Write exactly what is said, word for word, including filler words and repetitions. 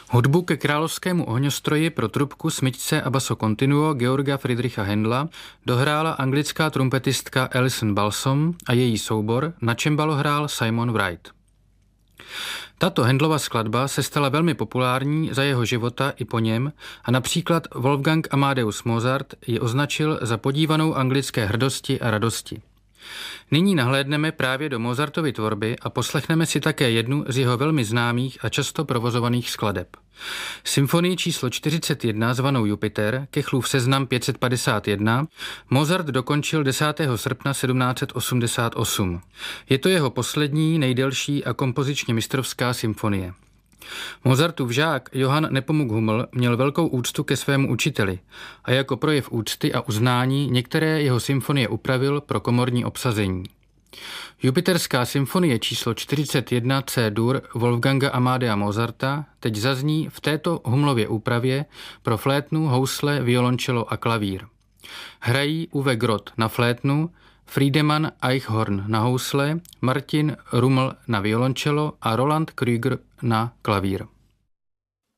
Hudbu ke královskému ohňostroji pro trubku, smyčce a basso continuo Georga Friedricha Händla dohrála anglická trumpetistka Alison Balsom a její soubor na cembalo hrál Simon Wright. Tato Händlova skladba se stala velmi populární za jeho života i po něm a například Wolfgang Amadeus Mozart ji označil za podívanou anglické hrdosti a radosti. Nyní nahlédneme právě do Mozartovy tvorby a poslechneme si také jednu z jeho velmi známých a často provozovaných skladeb. Symfonii číslo čtyřicet jedna zvanou Jupiter, Kechlův seznam pět set padesát jedna, Mozart dokončil desátého srpna sedmnáct set osmdesát osm. Je to jeho poslední, nejdelší a kompozičně mistrovská symfonie. Mozartův žák Johann Nepomuk Hummel měl velkou úctu ke svému učiteli a jako projev úcty a uznání některé jeho symfonie upravil pro komorní obsazení. Jupiterská symfonie číslo čtyřicet jedna C-dur Wolfganga Amadea Mozarta teď zazní v této Hummlově úpravě pro flétnu, housle, violončelo a klavír. Hrají Uwe Groth na flétnu, Friedemann Eichhorn na housle, Martin Rummel na violončelo a Roland Krüger na klavír.